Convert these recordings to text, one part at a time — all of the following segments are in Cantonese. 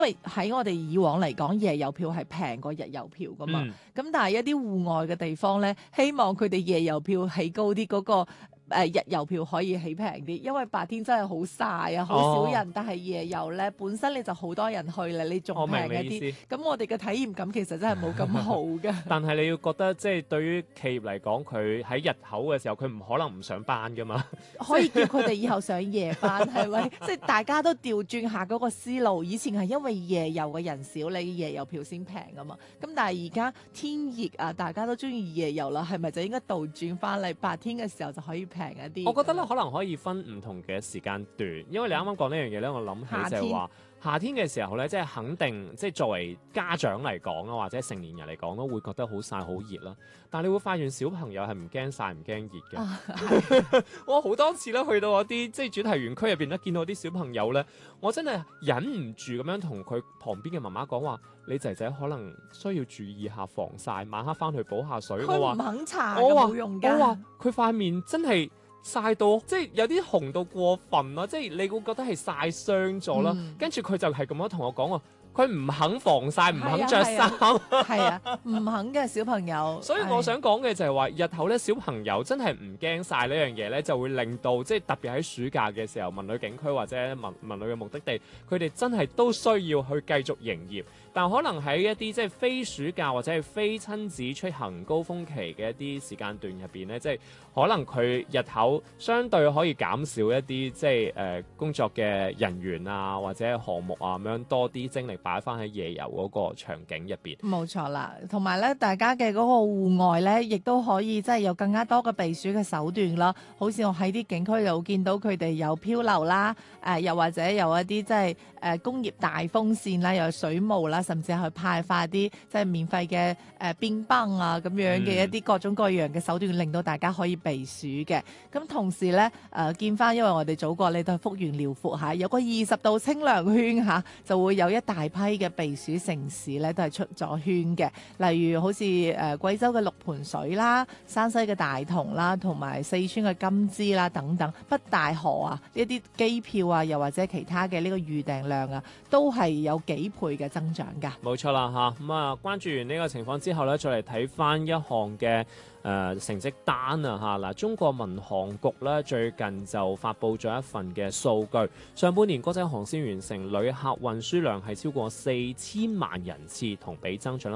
為喺我哋以往嚟講，夜遊票係平過日遊票噶嘛。咁但係一啲戶外嘅地方咧，希望佢哋夜遊票起高啲，嗰個日遊票可以起平啲，因為白天真係好曬啊，好少人。但係夜遊咧，本身你就好多人去啦，你仲平一啲。咁我哋嘅體驗感其實真係冇咁好嘅。 但係你要覺得，即係對於企業嚟講，佢喺日頭嘅時候，佢唔可能唔上班噶嘛。 可以叫佢哋以後上夜班，係咪？即係大家都調轉下嗰個思路。以前係因為夜遊嘅人少，你夜遊票先平噶嘛。咁但係而家天熱啊，大家都中意夜遊啦，係咪就應該倒轉翻嚟？白天嘅時候就可以平一啲。 我覺得咧，可能可以分唔同嘅時間段，因為你啱啱講呢樣嘢咧，我諗起就係話夏天嘅時候咧，即係肯定，即係作為家長嚟講啊，或者成年人嚟講都會覺得好曬好熱啦。但係你會發現小朋友係唔驚曬唔驚熱嘅。我好多次咧去到嗰啲即係主題園區入邊咧，見到啲小朋友咧，我真係忍唔住咁樣同佢旁邊嘅媽媽講話：你仔仔可能需要注意下防曬，晚黑翻去補下水。 佢唔肯搽，冇用㗎。 我話佢塊面真係曬到即係有啲紅到過分咯，即係你會覺得係曬傷咗啦。跟住佢就係咁樣同我講喎，佢唔肯防曬，唔肯着衫， 係啊，唔肯嘅小朋友。 所以我想講嘅就係話，日後咧小朋友真係唔驚曬呢樣嘢咧，就會令到即係特別喺暑假嘅時候，文旅景區或者文旅嘅目的地，佢哋真係都需要去繼續營業。但可能喺一啲即係非暑假或者係非親子出行高峰期嘅一啲時間段入邊咧，即係可能佢日頭相對可以減少一啲即係工作嘅人員啊或者項目啊咁樣，多啲精力擺翻喺夜遊嗰個場景入邊。 冇錯啦，同埋咧，大家嘅嗰個戶外咧，亦都可以即係有更加多嘅避暑嘅手段啦。好似我喺啲景區度見到佢哋有漂流啦，又或者有一啲即係工業大風扇啦，又有水霧啦。甚至係去派發啲即係免費嘅冰棒啊咁樣嘅一啲各種各樣嘅手段，令到大家可以避暑嘅。咁同時咧見翻，因為我哋祖國你都係幅員遼闊嚇，有個20度清涼圈嚇，就會有一大批嘅避暑城市咧都係出咗圈嘅。例如好似貴州嘅六盤水啦、山西嘅大同啦，同埋四川嘅金枝啦等等，北大河啊呢啲機票啊，又或者其他嘅呢個預訂量啊，都係有幾倍嘅增長。 冇錯啦嚇，咁啊關注完呢個情況之後咧，再嚟睇翻一項嘅成績單啊嚇嗱，中國民航局咧最近就發布咗一份嘅數據，上半年國際航線完成旅客運輸量係超過4000萬人次，同比增長咗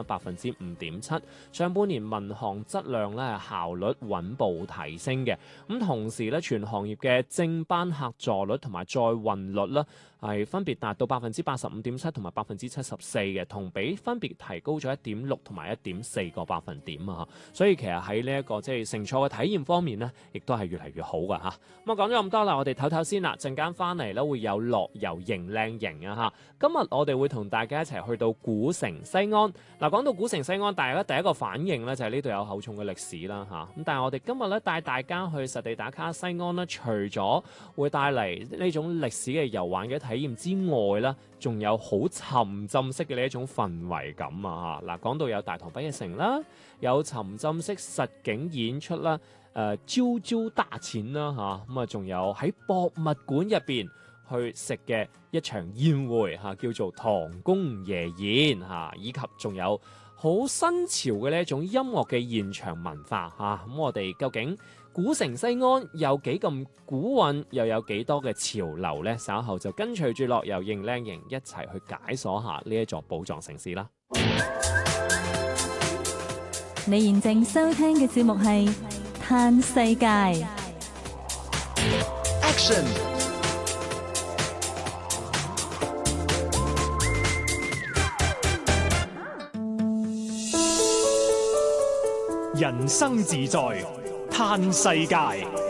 5.7%。上半年民航質量咧係效率穩步提升嘅，咁同時咧全行業嘅正班客座率同埋載運率咧係分別達到85.7%同埋74%嘅，同比分別提高咗1.6同埋1.4個百分點啊！所以其實喺呢一個即係乘坐嘅體驗方面呢，亦都係越嚟越好噶嚇。咁啊講咗咁多啦，我哋唞唞先啦，陣間翻嚟咧會有樂遊迎靚營啊嚇。今日我哋會同大家一齊去到古城西安。嗱，講到古城西安，大家第一個反應咧就係呢度有厚重嘅歷史啦嚇。咁但係我哋今日咧帶大家去實地打卡西安咧，除咗會帶嚟呢種歷史嘅遊玩嘅體驗之外啦，仲有好沉浸式嘅呢一種氛圍感啊！嗱，講到有大唐不夜城啦，有沉浸式實景演出啦，招招大錢啦嚇，咁啊仲有喺博物館入邊去食嘅一場宴會嚇，叫做唐宮夜宴嚇，以及仲有好新潮嘅呢一種音樂嘅現場文化嚇。咁我哋究竟古城西安有幾咁古韻，又有幾多嘅潮流呢？稍後就跟隨住樂遊迎靚營一齊去解鎖下呢一座寶藏城市啦！ 你現正收聽嘅節目係《嘆世界》 Action。人生自在嘆世界。